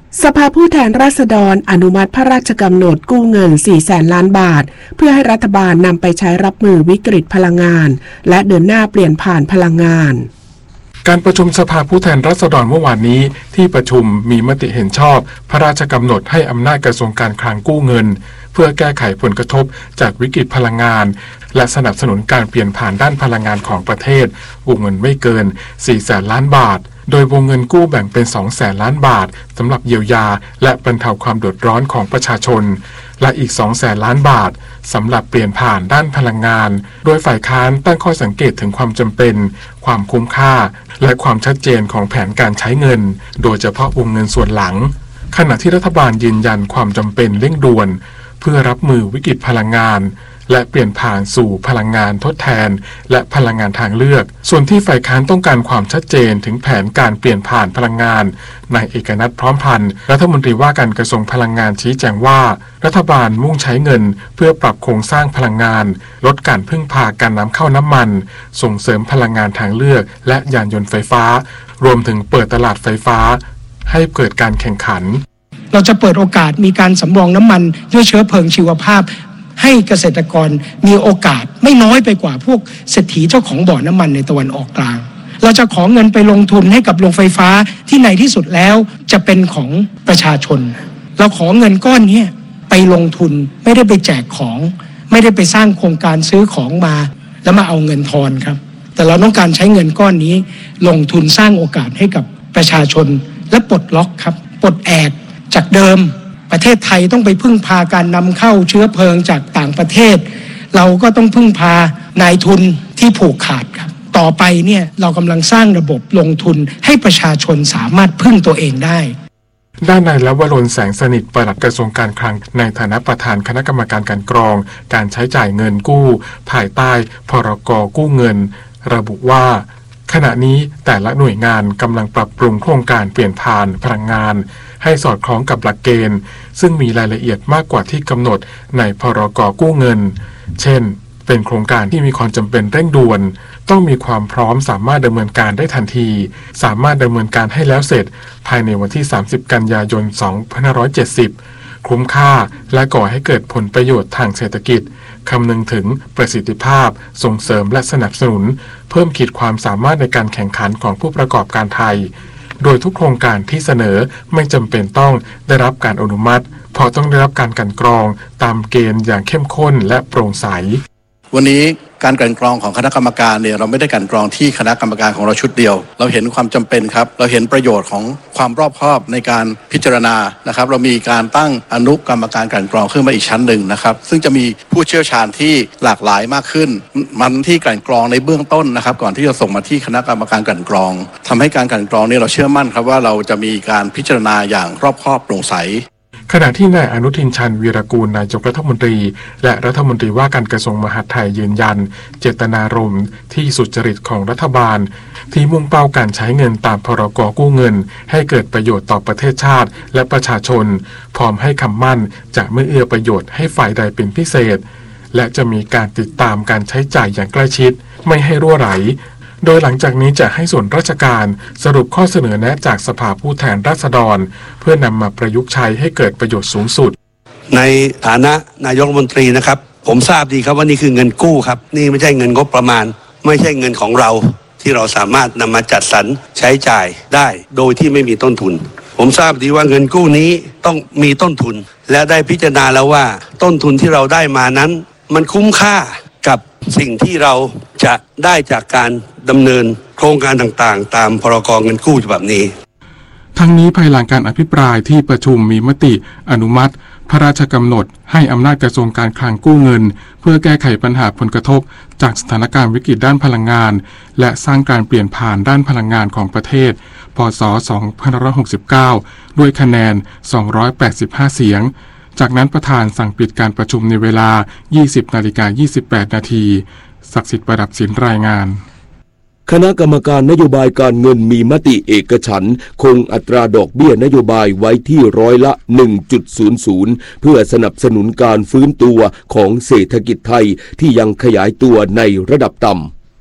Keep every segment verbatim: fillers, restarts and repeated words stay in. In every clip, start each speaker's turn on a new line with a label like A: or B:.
A: สภาผู้แทนราษฎรอนุมัติพระราชกำหนดกู้เงินสี่แสนล้านบาทเพื่อให้รัฐบาลนำไปใช้รับมือวิกฤตพลังงานและเดินหน้าเปลี่ยนผ่านพลังงาน
B: การประชุมสภาผู้แทนราษฎรเมื่อวานนี้ที่ประชุมมีมติเห็นชอบพระราชกำหนดให้อำนาจกระทรวงการคลังกู้เงินเพื่อแก้ไขผลกระทบจากวิกฤตพลังงานและสนับสนุนการเปลี่ยนผ่านด้านพลังงานของประเทศวงเงินไม่เกินสี่แสนล้านบาทโดยวงเงินกู้แบ่งเป็นสองแสนล้านบาทสำหรับเยียวยาและบรรเทาความเดือดร้อนของประชาชนและอีกสองแสนล้านบาทสำหรับเปลี่ยนผ่านด้านพลังงานโดยฝ่ายค้านตั้งข้อสังเกตถึงความจำเป็นความคุ้มค่าและความชัดเจนของแผนการใช้เงินโดยเฉพาะวงเงินส่วนหลังขณะที่รัฐบาลยืนยันความจำเป็นเร่งด่วนเพื่อรับมือวิกฤตพลังงานและเปลี่ยนผ่านสู่พลังงานทดแทนและพลังงานทางเลือกส่วนที่ฝ่ายค้านต้องการความชัดเจนถึงแผนการเปลี่ยนผ่านพลังงานนายเอกนัทพร้อมพันธ์รัฐมนตรีว่าการกระทรวงพลังงานชี้แจงว่ารัฐบาลมุ่งใช้เงินเพื่อปรับโครงสร้างพลังงานลดการพึ่งพาการนำเข้าน้ำมันส่งเสริมพลังงานทางเลือกและยานยนต์ไฟฟ้ารวมถึงเปิดตลาดไฟฟ้าให้เกิดการแข่งขัน
C: เราจะเปิดโอกาสมีการสำรองน้ำมันด้วยเชื้อเพลิงชีวภาพให้เกษตรกรมีโอกาสไม่น้อยไปกว่าพวกเศรษฐีเจ้าของบ่อน้ำมันในตะวันออกกลางเราจะขอเงินไปลงทุนให้กับโรงไฟฟ้าที่ในที่สุดแล้วจะเป็นของประชาชนเราขอเงินก้อนนี้ไปลงทุนไม่ได้ไปแจกของไม่ได้ไปสร้างโครงการซื้อของมาแล้วมาเอาเงินทอนครับแต่เราต้องการใช้เงินก้อนนี้ลงทุนสร้างโอกาสให้กับประชาชนและปลดล็อกครับปลดแอกจากเดิมประเทศไทยต้องไปพึ่งพาการนำเข้าเชื้อเพลิงจากต่างประเทศเราก็ต้องพึ่งพานายทุนที่ผูกขาดครับต่อไปเนี่ยเรากำลังสร้างระบบลงทุนให้ประชาชนสามารถพึ่งตัวเองได้
B: ด้านนายลวรนแสงสนิทปลัดกระทรวงการคลังในฐานะประธานคณะกรรมการการกรองการใช้จ่ายเงินกู้ภายใต้พรก.กู้เงินระบุว่าขณะนี้แต่ละหน่วยงานกำลังปรับปรุงโครงการเปลี่ยนผ่านพลังงานให้สอดคล้องกับหลักเกณฑ์ซึ่งมีรายละเอียดมากกว่าที่กำหนดในพรก.กู้เงินเช่นเป็นโครงการที่มีความจำเป็นเร่งด่วนต้องมีความพร้อมสามารถดำเนินการได้ทันทีสามารถดำเนินการให้แล้วเสร็จภายในวันที่สามสิบกันยายนสองพันห้าร้อยเจ็ดสิบคุ้มค่าและก่อให้เกิดผลประโยชน์ทางเศรษฐกิจคำนึงถึงประสิทธิภาพส่งเสริมและสนับสนุนเพิ่มขีดความสามารถในการแข่งขันของผู้ประกอบการไทยโดยทุกโครงการที่เสนอไม่จำเป็นต้องได้รับการอนุมัติเพราะต้องได้รับการกลั่นกรองตามเกณฑ์อย่างเข้มข้นและโปร่งใส
D: วันนี้การกลั่นกรองของคณะกรรมการเนี่ยเราไม่ได้กลั่นกรองที่คณะกรรมการของเราชุดเดียวเราเห็นความจำเป็นครับเราเห็นประโยชน์ของความรอบคอบในการพิจารณานะครับเรามีการตั้งอนุกรรมการกลั่นกรองขึ้นมาอีกชั้นหนึ่งนะครับซึ่งจะมีผู้เชี่ยวชาญที่หลากหลายมากขึ้นมันที่กลั่นกรองในเบื้องต้นนะครับก่อนที่จะส่งมาที่คณะกรรมการกลั่นกรองทำให้การกลั่นกรองเนี่ยเราเชื่อมั่นครับว่าเราจะมีการพิจารณาอย่างรอบคอบโปร่งใส
B: ขณะที่นายอนุทินชาญวีรกูลนายกรัฐมนตรีและรัฐมนตรีว่าการกระทรวงมหาดไทยยืนยันเจตนารมณ์ที่สุจริตของรัฐบาลที่มุ่งเป้าการใช้เงินตามพรก.กู้เงินให้เกิดประโยชน์ต่อประเทศชาติและประชาชนพร้อมให้คำมั่นจะไม่เอื้อประโยชน์ให้ฝ่ายใดเป็นพิเศษและจะมีการติดตามการใช้จ่ายอย่างใกล้ชิดไม่ให้รั่วไหลโดยหลังจากนี้จะให้ส่วนราชการสรุปข้อเสนอแนะจากสภาผู้แทนราษฎรเพื่อนำมาประยุกต์ใช้ให้เกิดประโยชน์สูงสุด
E: ในฐานะนายกรัฐมนตรีนะครับผมทราบดีครับว่านี่คือเงินกู้ครับนี่ไม่ใช่เงินงบประมาณไม่ใช่เงินของเราที่เราสามารถนำมาจัดสรรใช้จ่ายได้โดยที่ไม่มีต้นทุนผมทราบดีว่าเงินกู้นี้ต้องมีต้นทุนและได้พิจารณาแล้วว่าต้นทุนที่เราได้มานั้นมันคุ้มค่ากับสิ่งที่เราจะได้จากการดำเนินโครงการต่างๆตามพรก.เงินกู้ฉบับนี้
B: ทั้งนี้ภายหลังการอภิปรายที่ประชุมมีมติอนุมัติพระราชกำหนดให้อำนาจกระทรวงการคลังกู้เงินเพื่อแก้ไขปัญหาผลกระทบจากสถานการณ์วิกฤตด้านพลังงานและสร้างการเปลี่ยนผ่านด้านพลังงานของประเทศพ.ศ. สองพันห้าร้อยหกสิบเก้าด้วยคะแนนสองร้อยแปดสิบห้าเสียงจากนั้นประธานสั่งปิดการประชุมในเวลา ยี่สิบนาฬิกายี่สิบแปดนาทีศักดิ์สิทธิ์ประดับศิลป์รายงาน
F: คณะกรรมการนโยบายการเงินมีมติเอกฉันท์คงอัตราดอกเบี้ยนโยบายไว้ที่ร้อยละ หนึ่งจุดศูนย์ศูนย์ เพื่อสนับสนุนการฟื้นตัวของเศรษฐกิจไทยที่ยังขยายตัวในระดับต่ำ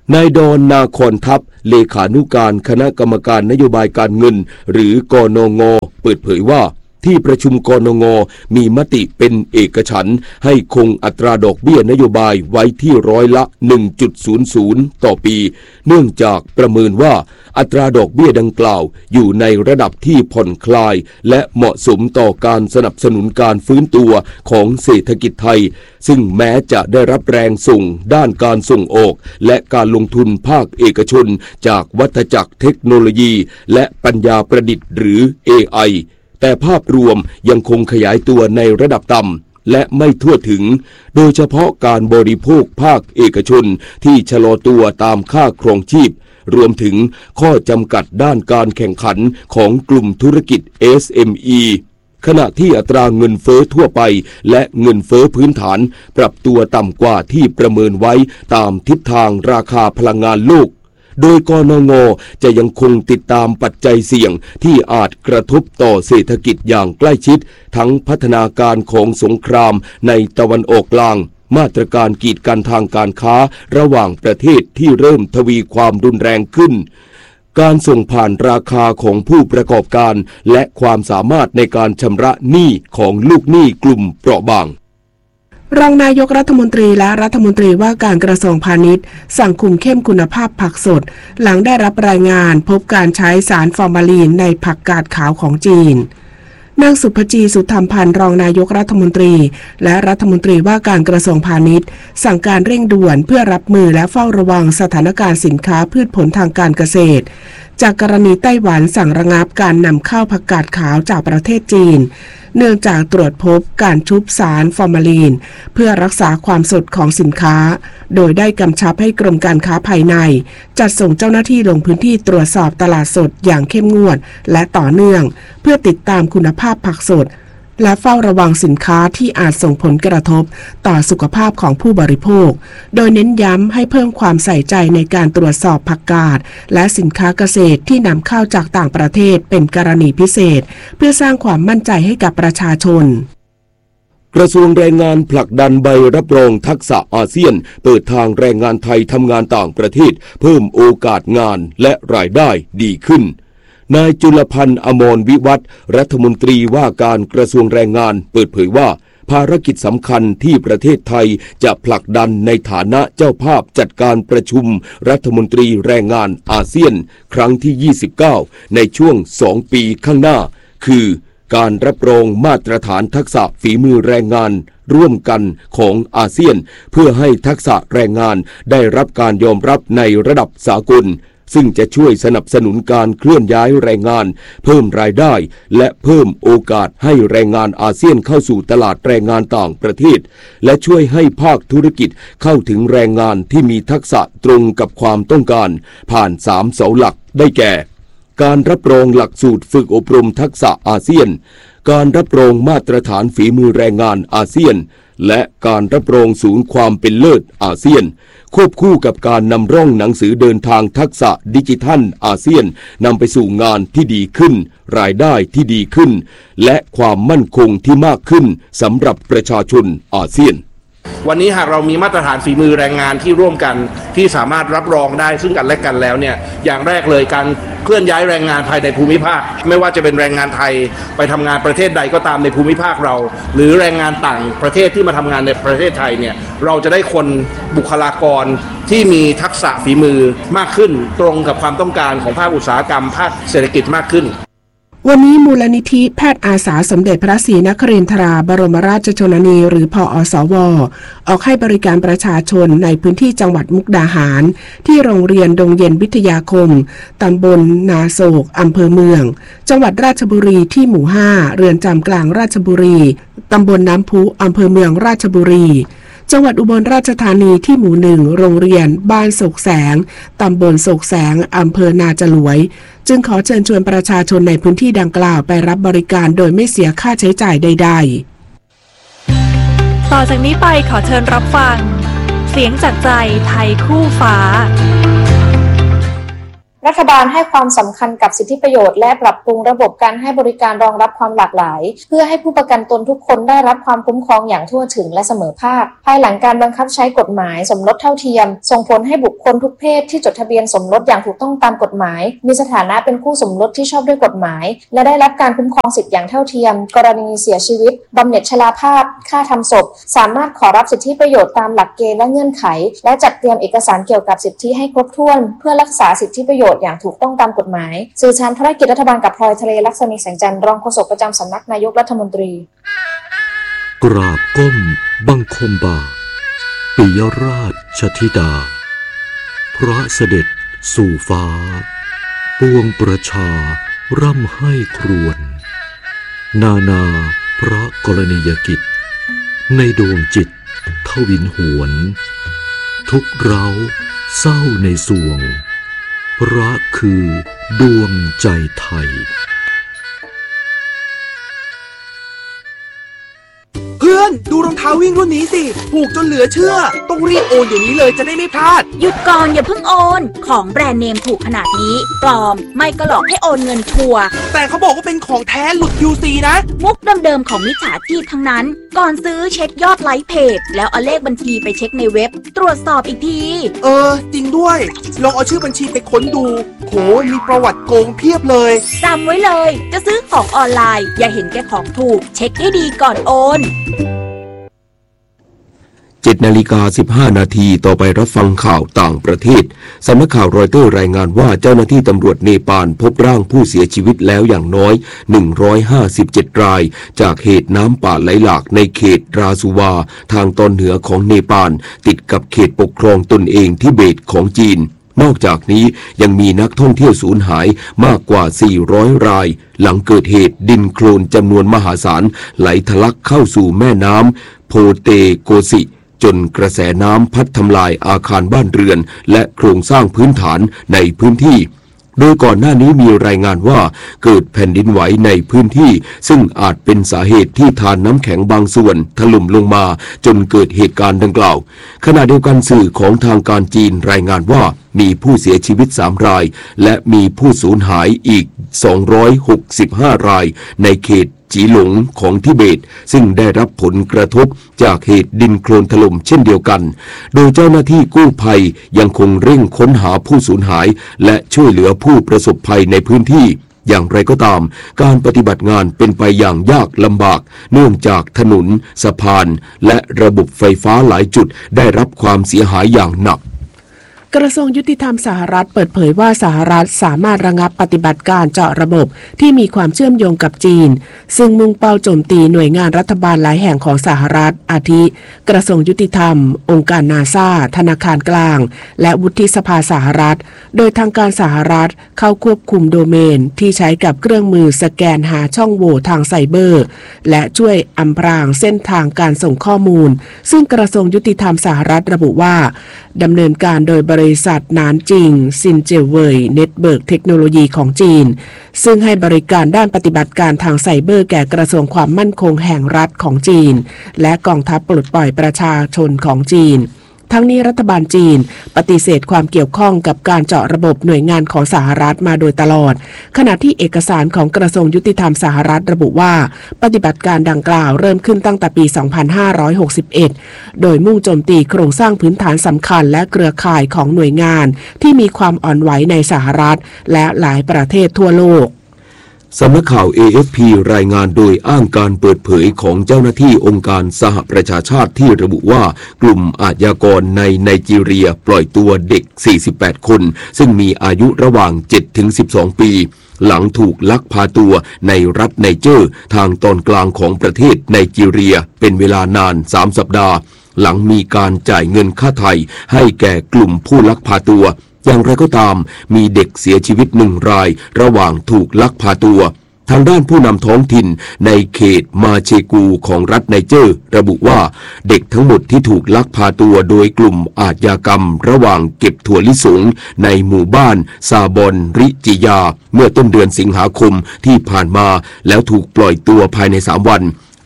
F: นายดอนนาคอนทัพเลขานุการคณะกรรมการนโยบายการเงินหรือกนง.เปิดเผยว่าที่ประชุมกนง.มีมติเป็นเอกฉันท์ให้คงอัตราดอกเบี้ยนโยบายไว้ที่ร้อยละ หนึ่งจุดศูนย์ศูนย์ ต่อปีเนื่องจากประเมินว่าอัตราดอกเบี้ยดังกล่าวอยู่ในระดับที่ผ่อนคลายและเหมาะสมต่อการสนับสนุนการฟื้นตัวของเศรษฐกิจไทยซึ่งแม้จะได้รับแรงส่งด้านการส่งออกและการลงทุนภาคเอกชนจากวัฏจักรเทคโนโลยีและปัญญาประดิษฐ์หรือ เอ ไอแต่ภาพรวมยังคงขยายตัวในระดับต่ำและไม่ทั่วถึงโดยเฉพาะการบริโภคภาคเอกชนที่ชะลอตัวตามค่าครองชีพรวมถึงข้อจำกัดด้านการแข่งขันของกลุ่มธุรกิจ เอส เอ็ม อี ขณะที่อัตราเงินเฟ้อทั่วไปและเงินเฟ้อพื้นฐานปรับตัวต่ำกว่าที่ประเมินไว้ตามทิศทางราคาพลังงานโลกโดยกนง.จะยังคงติดตามปัจจัยเสี่ยงที่อาจกระทบต่อเศรษฐกิจอย่างใกล้ชิดทั้งพัฒนาการของสงครามในตะวันออกกลางมาตรการกีดกันทางการค้าระหว่างประเทศที่เริ่มทวีความรุนแรงขึ้นการส่งผ่านราคาของผู้ประกอบการและความสามารถในการชำระหนี้ของลูกหนี้กลุ่มเปราะบาง
A: รองนายกรัฐมนตรีและรัฐมนตรีว่าการกระทรวงพาณิชย์สั่งคุมเข้มคุณภาพผักสดหลังได้รับรายงานพบการใช้สารฟอร์มาลีนในผักกาดขาวของจีนนางสุภจีสุธรรมพันธ์รองนายกรัฐมนตรีและรัฐมนตรีว่าการกระทรวงพาณิชย์สั่งการเร่งด่วนเพื่อรับมือและเฝ้าระวังสถานการณ์สินค้าพืชผลทางการเกษตรจากกรณีไต้หวันสั่งระงับการนำเข้าผักกาดขาวจากประเทศจีนเนื่องจากตรวจพบการชุบสารฟอร์มาลีนเพื่อรักษาความสดของสินค้าโดยได้กำชับให้กรมการค้าภายในจัดส่งเจ้าหน้าที่ลงพื้นที่ตรวจสอบตลาดสดอย่างเข้มงวดและต่อเนื่องเพื่อติดตามคุณภาพผักสดและเฝ้าระวังสินค้าที่อาจส่งผลกระทบต่อสุขภาพของผู้บริโภคโดยเน้นย้ำให้เพิ่มความใส่ใจในการตรวจสอบผักกาดและสินค้าเกษตรที่นำเข้าจากต่างประเทศเป็นกรณีพิเศษเพื่อสร้างความมั่นใจให้กับประชาชน
F: กระทรวงแรงงานผลักดันใบรับรองทักษะอาเซียนเปิดทางแรงงานไทยทำงานต่างประเทศเพิ่มโอกาสงานและรายได้ดีขึ้นนายจุลพันธ์อมรวิวัฒน์รัฐมนตรีว่าการกระทรวงแรงงานเปิดเผยว่าภารกิจสำคัญที่ประเทศไทยจะผลักดันในฐานะเจ้าภาพจัดการประชุมรัฐมนตรีแรงงานอาเซียนครั้งที่ยี่สิบเก้าในช่วงสองปีข้างหน้าคือการรับรองมาตรฐานทักษะฝีมือแรงงานร่วมกันของอาเซียนเพื่อให้ทักษะแรงงานได้รับการยอมรับในระดับสากลซึ่งจะช่วยสนับสนุนการเคลื่อนย้ายแรงงานเพิ่มรายได้และเพิ่มโอกาสให้แรงงานอาเซียนเข้าสู่ตลาดแรงงานต่างประเทศและช่วยให้ภาคธุรกิจเข้าถึงแรงงานที่มีทักษะตรงกับความต้องการผ่านสามเสาหลักได้แก่การรับรองหลักสูตรฝึกอบรมทักษะอาเซียนการรับรองมาตรฐานฝีมือแรงงานอาเซียนและการรับรองศูนย์ความเป็นเลิศอาเซียนควบคู่กับการนำร่องหนังสือเดินทางทักษะดิจิทัลอาเซียนนำไปสู่งานที่ดีขึ้นรายได้ที่ดีขึ้นและความมั่นคงที่มากขึ้นสำหรับประชาชนอาเซียน
G: วันนี้หากเรามีมาตรฐานฝีมือแรงงานที่ร่วมกันที่สามารถรับรองได้ซึ่งกันและกันแล้วเนี่ยอย่างแรกเลยการเคลื่อนย้ายแรงงานภายในภูมิภาคไม่ว่าจะเป็นแรงงานไทยไปทำงานประเทศใดก็ตามในภูมิภาคเราหรือแรงงานต่างประเทศที่มาทำงานในประเทศไทยเนี่ยเราจะได้คนบุคลากรที่มีทักษะฝีมือมากขึ้นตรงกับความต้องการของภาคอุตสาหกรรมภาคเศรษฐกิจมากขึ้น
A: วันนี้มูลนิธิแพทย์อาสาสมเด็จพระศรีนครินทราบรมราชชนนีหรือพอสว.ออกให้บริการประชาชนในพื้นที่จังหวัดมุกดาหารที่โรงเรียนดงเย็นวิทยาคมตำบลนาโศกอำเภอเมืองจังหวัดราชบุรีที่หมู่ห้าเรือนจำกลางราชบุรีตำบลน้ำพุอำเภอเมืองราชบุรีจังหวัดอุบลราชธานีที่หมู่หนึ่งโรงเรียนบ้านโศกแสงตำบลโศกแสงอำเภอนาจลวยจึงขอเชิญชวนประชาชนในพื้นที่ดังกล่าวไปรับบริการโดยไม่เสียค่าใช้จ่ายใด
H: ๆต่อจากนี้ไปขอเชิญรับฟังเสียงจากใจไทยคู่ฟ้า
I: รัฐบาลให้ความสำคัญกับสิทธิประโยชน์และปรับปรุงระบบการให้บริการรองรับความหลากหลายเพื่อให้ผู้ประกันตนทุกคนได้รับความคุ้มครองอย่างทั่วถึงและเสมอภาคภายหลังการบังคับใช้กฎหมายสมรสเท่าเทียมส่งผลให้บุคคลทุกเพศที่จดทะเบียนสมรสอย่างถูกต้องตามกฎหมายมีสถานะเป็นคู่สมรสที่ชอบด้วยกฎหมายและได้รับการคุ้มครองสิทธิอย่างเท่าเทียมกรณีเสียชีวิตบำเหน็จชราภาพค่าทำศพสามารถขอรับสิทธิประโยชน์ตามหลักเกณฑ์และเงื่อนไขและจัดเตรียมเอกสารเกี่ยวกับสิทธิให้ครบถ้วนเพื่อรักษาสิทธิประโยชน์อย่างถูกต้องตามกฎหมายสื่อสารภารกิจรัฐบาลกับพลอยทะเลลักษณีแสงจันทร์รองโฆษกประจำสำนักนายกรัฐมนตรี
J: กราบก้มบังคมบาทปิยราชธิดาพระเสด็จสู่ฟ้าปวงประชาร่ำให้ครวญนานาพระกรณียกิจในดวงจิตทวินหวนทุกเร้าเศร้าในสวงรักคือดวงใจไทย
K: เพื่อนดูรองเท้าวิ่งรุ่นนี้สิถูกจนเหลือเชื่อต้องรีบโอนเดี๋ยวนี้เลยจะได้ไม่พลาด
L: หยุดก่อนอย่าเพิ่งโอนของแบรนด์เนมถูกขนาดนี้ปลอมไม่ก็หลอกให้โอนเงินชัวร์
K: แต่เขาบอกว่าเป็นของแท้หลุด ยู ซี นะ
L: มุกเดิมๆของมิจฉาชีพทั้งนั้นก่อนซื้อเช็คยอดไลค์เพจแล้วเอาเลขบัญชีไปเช็คในเว็บตรวจสอบอีกที
K: เออจริงด้วยลองเอาชื่อบัญชีไปค้นดูโหมีประวัติโกงเพียบเลย
L: จำไว้เลยจะซื้อของออนไลน์อย่าเห็นแก่ของถูกเช็คให้ดีก่อนโอน
F: เจ็ดนาฬิกาสิบห้านาทีต่อไปรับฟังข่าวต่างประเทศสำนักข่าวรอยเตอร์รายงานว่าเจ้าหน้าที่ตำรวจเนปาลพบร่างผู้เสียชีวิตแล้วอย่างน้อยหนึ่งร้อยห้าสิบเจ็ดรายจากเหตุน้ำป่าไหลหลากในเขตราซูวาทางตอนเหนือของเนปาลติดกับเขตปกครองตนเองทิเบตของจีนนอกจากนี้ยังมีนักท่องเที่ยวสูญหายมากกว่าสี่ร้อยรายหลังเกิดเหตุดินโคลนจำนวนมหาศาลไหลทะลักเข้าสู่แม่น้ำโพเตโกซิจนกระแสน้ำพัดทำลายอาคารบ้านเรือนและโครงสร้างพื้นฐานในพื้นที่โดยก่อนหน้านี้มีรายงานว่าเกิดแผ่นดินไหวในพื้นที่ซึ่งอาจเป็นสาเหตุที่ทานน้ำแข็งบางส่วนถล่มลงมาจนเกิดเหตุการณ์ดังกล่าวขณะเดียวกันสื่อของทางการจีนรายงานว่ามีผู้เสียชีวิตสามรายและมีผู้สูญหายอีกสองร้อยหกสิบห้ารายในเขตจีหลงของทิเบตซึ่งได้รับผลกระทบจากเหตุดินโคลนถล่มเช่นเดียวกันโดยเจ้าหน้าที่กู้ภัยยังคงเร่งค้นหาผู้สูญหายและช่วยเหลือผู้ประสบภัยในพื้นที่อย่างไรก็ตามการปฏิบัติงานเป็นไปอย่างยากลำบากเนื่องจากถนนสะพานและระบบไฟฟ้าหลายจุดได้รับความเสียหายอย่างหนัก
A: กระทรวงยุติธรรมสหรัฐเปิดเผยว่าสหรัฐสามารถระงับปฏิบัติการเจาะระบบที่มีความเชื่อมโยงกับจีนซึ่งมุ่งเป้าโจมตีหน่วยงานรัฐบาลหลายแห่งของสหรัฐอาทิกระทรวงยุติธรรมองค์การนาซาธนาคารกลางและวุฒิสภาสหรัฐโดยทางการสหรัฐเข้าควบคุมโดเมนที่ใช้กับเครื่องมือสแกนหาช่องโหว่ทางไซเบอร์และช่วยอำพรางเส้นทางการส่งข้อมูลซึ่งกระทรวงยุติธรรมสหรัฐระบุว่าดำเนินการโดยบริษัทนานจิงซินเจเวยเน็ตเวิร์กเทคโนโลยีของจีนซึ่งให้บริการด้านปฏิบัติการทางไซเบอร์แก่กระทรวงความมั่นคงแห่งรัฐของจีนและกองทัพปลดปล่อยประชาชนของจีนทั้งนี้รัฐบาลจีนปฏิเสธความเกี่ยวข้องกับการเจาะระบบหน่วยงานของสหรัฐมาโดยตลอดขณะที่เอกสารของกระทรวงยุติธรรมสหรัฐระบุว่าปฏิบัติการดังกล่าวเริ่มขึ้นตั้งแต่ปี สองพันห้าร้อยหกสิบเอ็ด โดยมุ่งโจมตีโครงสร้างพื้นฐานสำคัญและเครือข่ายของหน่วยงานที่มีความอ่อนไหวในสหรัฐและหลายประเทศทั่วโลก
F: สำนักข่าว เอ เอฟ พี รายงานโดยอ้างการเปิดเผยของเจ้าหน้าที่องค์การสหประชาชาติที่ระบุว่ากลุ่มอาชญากรในไนจีเรียปล่อยตัวเด็กสี่สิบแปดคนซึ่งมีอายุระหว่าง เจ็ดถึงสิบสอง ปีหลังถูกลักพาตัวในรัฐไนเจอร์ทางตอนกลางของประเทศไนจีเรียเป็นเวลานานสามสัปดาห์หลังมีการจ่ายเงินค่าไถ่ให้แก่กลุ่มผู้ลักพาตัวอย่างไรก็ตามมีเด็กเสียชีวิตหนึ่งรายระหว่างถูกลักพาตัวทางด้านผู้นำท้องถิ่นในเขตมาเชกูของรัฐไนเจอร์ระบุว่าเด็กทั้งหมดที่ถูกลักพาตัวโดยกลุ่มอาชญากรรมระหว่างเก็บถั่วลิสงในหมู่บ้านซาบอนริจิยาเมื่อต้นเดือนสิงหาคมที่ผ่านมาแล้วถูกปล่อยตัวภายในสามวัน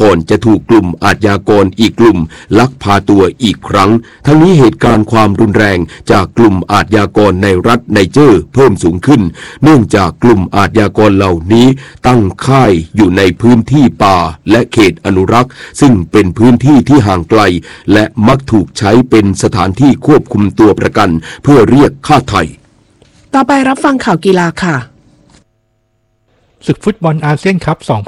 F: ก่อนจะถูกกลุ่มอาชญากรอีกกลุ่มลักพาตัวอีกครั้งทั้งนี้เหตุการณ์ความรุนแรงจากกลุ่มอาชญากรในรัฐไนเจอร์เพิ่มสูงขึ้นเนื่องจากกลุ่มอาชญากรเหล่านี้ตั้งค่ายอยู่ในพื้นที่ป่าและเขตอนุรักษ์ซึ่งเป็นพื้นที่ที่ห่างไกลและมักถูกใช้เป็นสถานที่ควบคุมตัวประกันเพื่อเรียกค่าไถ่
A: ต่อไปรับฟังข่าวกีฬาค่ะ
M: ศึกฟุตบอลอาเซียนคัพสองพัน